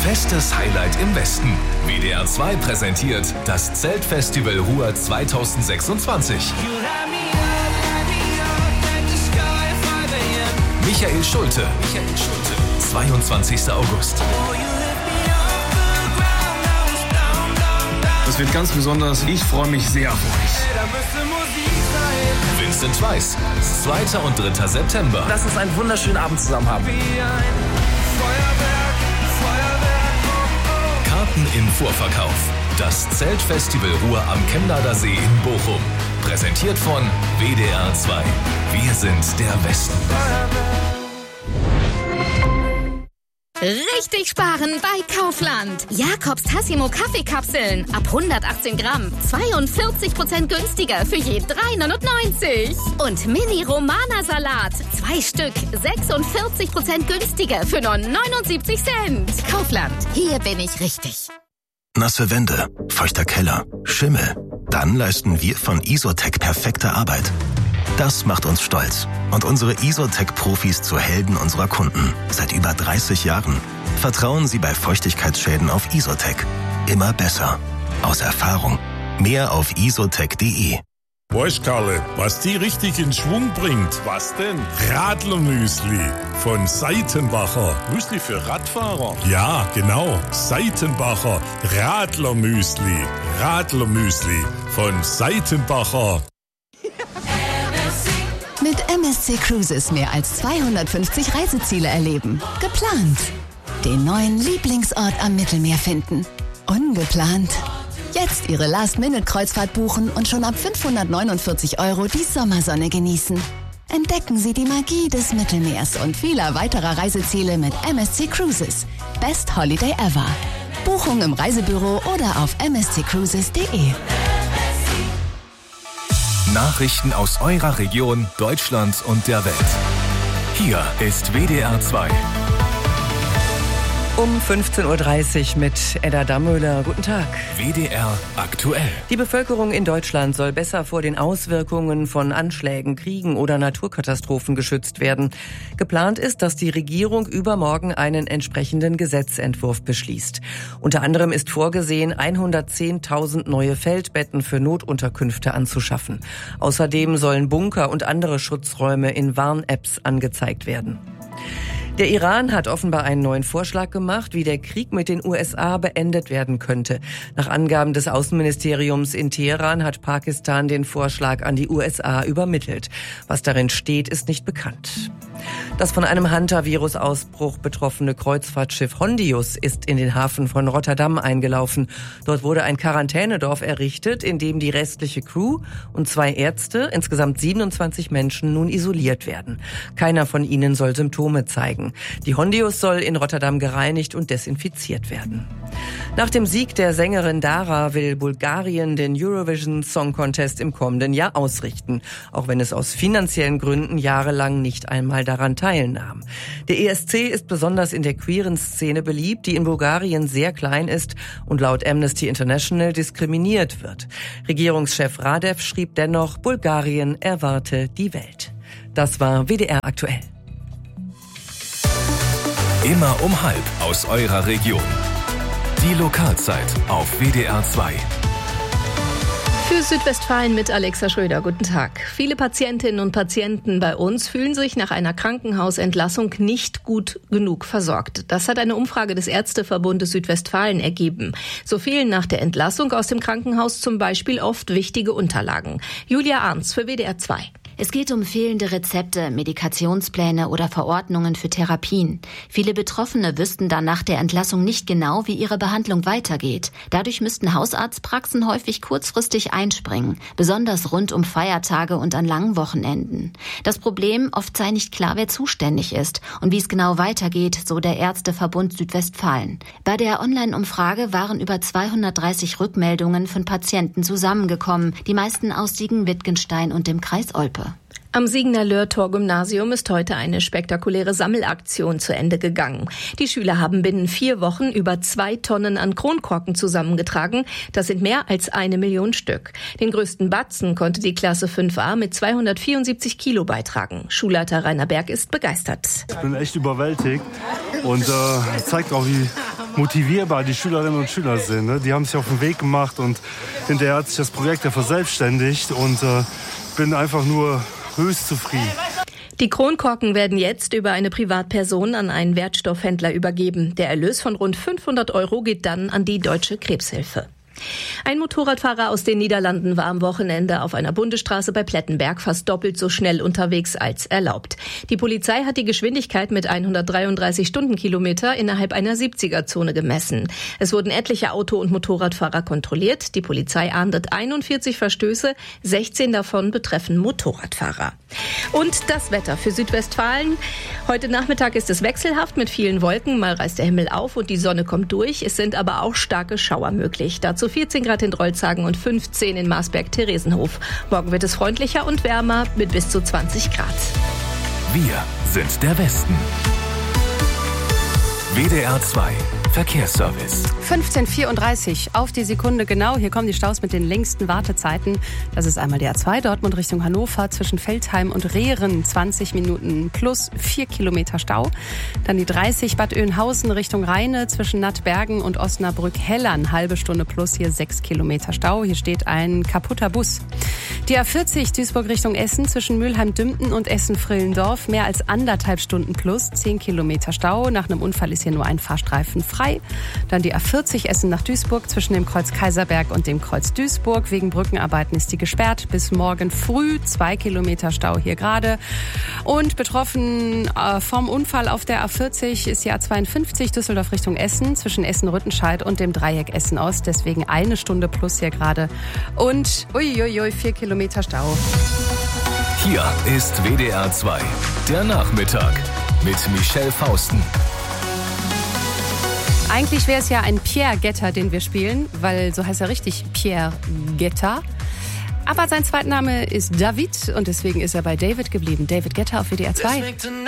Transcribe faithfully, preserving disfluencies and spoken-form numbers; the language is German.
Festes Highlight im Westen. W D R zwei präsentiert das Zeltfestival Ruhr zweitausendsechsundzwanzig. Michael Schulte. Michael Schulte. zweiundzwanzigster August. Das wird ganz besonders. Ich freue mich sehr auf euch. Vincent Weiss. zweiter und dritter September. Lass uns einen wunderschönen Abend zusammen haben. Karten im Vorverkauf. Das Zeltfestival Ruhr am Chemnader See in Bochum. Präsentiert von W D R zwei. Wir sind der Westen. Richtig sparen bei Kaufland. Jakobs Tassimo Kaffeekapseln ab hundertachtzehn Gramm. zweiundvierzig Prozent günstiger für je drei neunundneunzig. Und Mini Romana Salat. Zwei Stück. sechsundvierzig Prozent günstiger für nur neunundsiebzig Cent. Kaufland. Hier bin ich richtig. Nasse Wände, feuchter Keller, Schimmel. Dann leisten wir von Isotec perfekte Arbeit. Das macht uns stolz und unsere Isotec-Profis zu Helden unserer Kunden. Seit über dreißig Jahren. Vertrauen Sie bei Feuchtigkeitsschäden auf Isotec. Immer besser. Aus Erfahrung. Mehr auf isotec punkt de. Weißt Karle, was die richtig in Schwung bringt? Was denn? Radlermüsli von Seitenbacher. Müsli für Radfahrer? Ja, genau. Seitenbacher Radlermüsli. Radlermüsli von Seitenbacher. Mit M S C Cruises mehr als zweihundertfünfzig Reiseziele erleben. Geplant. Den neuen Lieblingsort am Mittelmeer finden. Ungeplant. Jetzt Ihre Last-Minute-Kreuzfahrt buchen und schon ab fünfhundertneunundvierzig Euro die Sommersonne genießen. Entdecken Sie die Magie des Mittelmeers und vieler weiterer Reiseziele mit M S C Cruises. Best Holiday ever. Buchung im Reisebüro oder auf m s c cruises punkt de. Nachrichten aus eurer Region, Deutschland und der Welt. Hier ist W D R zwei. Um fünfzehn Uhr dreißig mit Edda Dammöhler. Guten Tag. W D R aktuell. Die Bevölkerung in Deutschland soll besser vor den Auswirkungen von Anschlägen, Kriegen oder Naturkatastrophen geschützt werden. Geplant ist, dass die Regierung übermorgen einen entsprechenden Gesetzentwurf beschließt. Unter anderem ist vorgesehen, hundertzehntausend neue Feldbetten für Notunterkünfte anzuschaffen. Außerdem sollen Bunker und andere Schutzräume in Warn-Apps angezeigt werden. Der Iran hat offenbar einen neuen Vorschlag gemacht, wie der Krieg mit den U S A beendet werden könnte. Nach Angaben des Außenministeriums in Teheran hat Pakistan den Vorschlag an die U S A übermittelt. Was darin steht, ist nicht bekannt. Das von einem Hantavirus-Ausbruch betroffene Kreuzfahrtschiff Hondius ist in den Hafen von Rotterdam eingelaufen. Dort wurde ein Quarantänedorf errichtet, in dem die restliche Crew und zwei Ärzte, insgesamt siebenundzwanzig Menschen, nun isoliert werden. Keiner von ihnen soll Symptome zeigen. Die Hondius soll in Rotterdam gereinigt und desinfiziert werden. Nach dem Sieg der Sängerin Dara will Bulgarien den Eurovision Song Contest im kommenden Jahr ausrichten, auch wenn es aus finanziellen Gründen jahrelang nicht einmal daran teilnahm. Der E S C ist besonders in der queeren Szene beliebt, die in Bulgarien sehr klein ist und laut Amnesty International diskriminiert wird. Regierungschef Radev schrieb dennoch, Bulgarien erwarte die Welt. Das war W D R aktuell. Immer um halb aus eurer Region. Die Lokalzeit auf W D R zwei. Für Südwestfalen mit Alexa Schröder. Guten Tag. Viele Patientinnen und Patienten bei uns fühlen sich nach einer Krankenhausentlassung nicht gut genug versorgt. Das hat eine Umfrage des Ärzteverbundes Südwestfalen ergeben. So fehlen nach der Entlassung aus dem Krankenhaus zum Beispiel oft wichtige Unterlagen. Julia Arnz für W D R zwei. Es geht um fehlende Rezepte, Medikationspläne oder Verordnungen für Therapien. Viele Betroffene wüssten dann nach der Entlassung nicht genau, wie ihre Behandlung weitergeht. Dadurch müssten Hausarztpraxen häufig kurzfristig einspringen, besonders rund um Feiertage und an langen Wochenenden. Das Problem, oft sei nicht klar, wer zuständig ist und wie es genau weitergeht, so der Ärzteverbund Südwestfalen. Bei der Online-Umfrage waren über zweihundertdreißig Rückmeldungen von Patienten zusammengekommen, die meisten aus Siegen-Wittgenstein und dem Kreis Olpe. Am Siegener Lörtor-Gymnasium ist heute eine spektakuläre Sammelaktion zu Ende gegangen. Die Schüler haben binnen vier Wochen über zwei Tonnen an Kronkorken zusammengetragen. Das sind mehr als eine Million Stück. Den größten Batzen konnte die Klasse fünf a mit zweihundertvierundsiebzig Kilo beitragen. Schulleiter Rainer Berg ist begeistert. Ich bin echt überwältigt und äh, zeigt auch, wie motivierbar die Schülerinnen und Schüler sind. Ne? Die haben sich auf den Weg gemacht und hinterher hat sich das Projekt ja verselbstständigt und äh, bin einfach nur höchst zufrieden. Die Kronkorken werden jetzt über eine Privatperson an einen Wertstoffhändler übergeben. Der Erlös von rund fünfhundert Euro geht dann an die Deutsche Krebshilfe. Ein Motorradfahrer aus den Niederlanden war am Wochenende auf einer Bundesstraße bei Plettenberg fast doppelt so schnell unterwegs als erlaubt. Die Polizei hat die Geschwindigkeit mit hundertdreiunddreißig Stundenkilometer innerhalb einer siebziger-Zone gemessen. Es wurden etliche Auto- und Motorradfahrer kontrolliert. Die Polizei ahndet einundvierzig Verstöße, sechzehn davon betreffen Motorradfahrer. Und das Wetter für Südwestfalen. Heute Nachmittag ist es wechselhaft mit vielen Wolken. Mal reißt der Himmel auf und die Sonne kommt durch. Es sind aber auch starke Schauer möglich. Dazu vierzehn Grad in Drolshagen und fünfzehn in Marsberg-Theresienhof. Morgen wird es freundlicher und wärmer mit bis zu zwanzig Grad. Wir sind der Westen. W D R zwei Verkehrsservice. fünfzehn Uhr vierunddreißig auf die Sekunde genau. Hier kommen die Staus mit den längsten Wartezeiten. Das ist einmal die A zwei Dortmund Richtung Hannover zwischen Veltheim und Rehren. zwanzig Minuten plus vier Kilometer Stau. Dann die dreißig Bad Oeynhausen Richtung Rheine zwischen Nattbergen und Osnabrück-Hellern. Halbe Stunde plus hier sechs Kilometer Stau. Hier steht ein kaputter Bus. Die A vierzig Duisburg Richtung Essen zwischen Mülheim-Dümpten und Essen-Frillendorf. Mehr als anderthalb Stunden plus zehn Kilometer Stau. Nach einem Unfall ist hier nur ein Fahrstreifen frei. Dann die A vierzig Essen nach Duisburg zwischen dem Kreuz Kaiserberg und dem Kreuz Duisburg. Wegen Brückenarbeiten ist die gesperrt. Bis morgen früh zwei Kilometer Stau hier gerade. Und betroffen äh, vom Unfall auf der A vierzig ist die A zweiundfünfzig Düsseldorf Richtung Essen zwischen Essen-Rüttenscheid und dem Dreieck Essen-Ost. Deswegen eine Stunde plus hier gerade. Und uiuiui, vier Kilometer Stau. Hier ist W D R zwei, der Nachmittag mit Michelle Fausten. Eigentlich wäre es ja ein Pierre Getter, den wir spielen, weil so heißt er richtig, Pierre Getter. Aber sein Zweitname ist David und deswegen ist er bei David geblieben. David Getter auf W D R zwei.